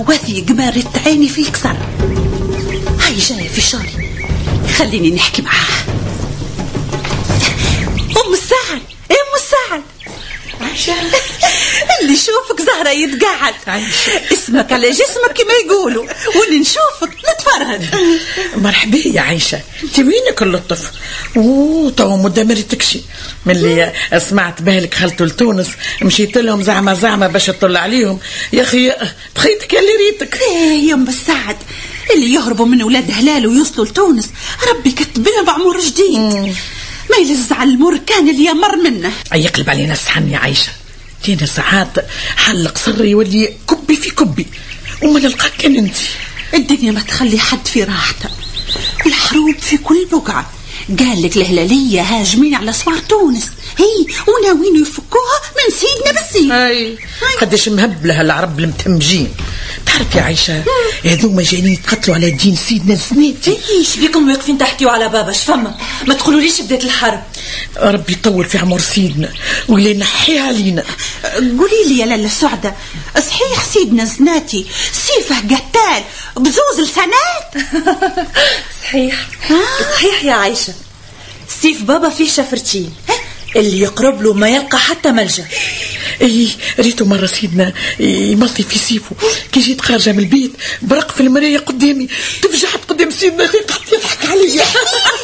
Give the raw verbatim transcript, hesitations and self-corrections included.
وثيق مرت عيني في يكسر. هاي جاية في شاري، خليني نحكي معاها. أم السعد، أم السعد. عايشة اللي يشوفك زهرة يتقعد. عايشة اسمك على جسمك كما يقولوا، واللي نشوفك نتفرهد. مرحبا يا عايشة، انت وينك اللطف؟ اوه تو مدة مريتكشي من اللي سمعت بالك خلتوا لتونس، مشيت لهم زعمة زعمة باش تطلع عليهم. يا اخي بخيتك اللي ريتك. ايه يا ام السعد، اللي يهربوا من ولاد هلال ويوصلوا لتونس ربي كتب لهم بعمر جديد. مم. ما يلزع المر كان اللي يمر منه. يقلب علينا السحن يا عايشة، تينا ساعات حلق صري يولي كبي في كبي وما نلقاك كان انت. الدنيا ما تخلي حد في راحته، الحروب في كل بقعة. قال لك الهلالية هاجمين على صوار تونس، هي وناوين يفكوها من سيدنا بالسيد. هاي قداش مهبلها العرب المتهمجين. تعرف يا عايشة هذوما جايين يتقتلوا على دين سيدنا الزناتي. ايش بيكم واقفين تحكيوا على بابا؟ شفما ما تقولوليش بدات الحرب. ربي يطول في عمر سيدنا ويلي نحيها علينا. قولي لي يا لاله سعدة، صحيح سيدنا الزناتي سيفه قتال بزوز لسنات؟ صحيح صحيح يا عايشة، سيف بابا فيه شفرتين، اللي يقرب له ما يلقى حتى ملجأ. ايه ريتو مرة سيدنا يمطي في سيفه كي جيت خارجة من البيت برق في المراية قدامي، تفجعت قدام سيدنا يضحك علي.